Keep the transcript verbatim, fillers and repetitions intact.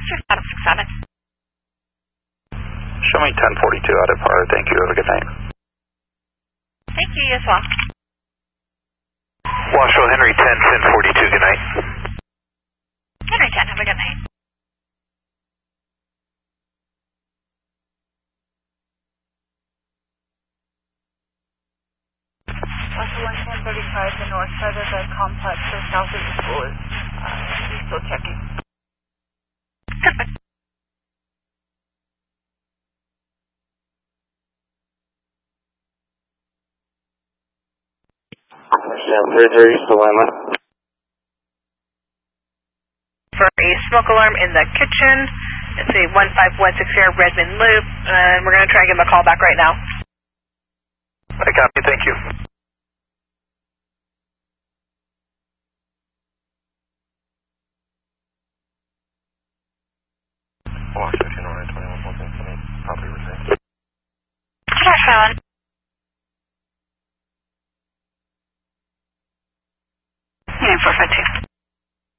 six out of six seven. Show me ten forty-two out of par. Thank you. Have a good night. Thank you, you as well. Washoe Henry ten, ten forty-two. Good night. Henry ten, have a good night. Washoe one ten thirty-five, the north side of the complex, so south of the school is uh, he's still checking. Perfect. Surgery, Salima. For a smoke alarm in the kitchen, it's a one five one six zero Redmond Loop, and we're going to try and give him a call back right now. I copy, thank you. Washoe two nine twenty-one one seven, property retained. Sean. Yeah, four five two.